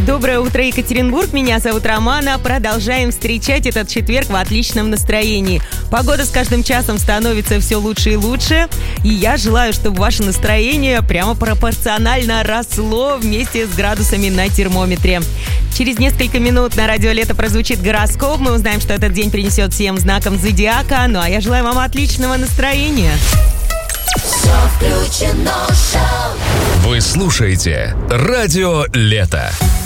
Доброе утро, Екатеринбург. Меня зовут Романа. Продолжаем встречать этот четверг в отличном настроении. Погода с каждым часом становится все лучше и лучше. И я желаю, чтобы ваше настроение прямо пропорционально росло вместе с градусами на термометре. Через несколько минут на Радио Лето прозвучит гороскоп. Мы узнаем, что этот день принесет всем знаком зодиака. Ну а я желаю вам отличного настроения. Все включено, шоу. Вы слушаете Радио Лето.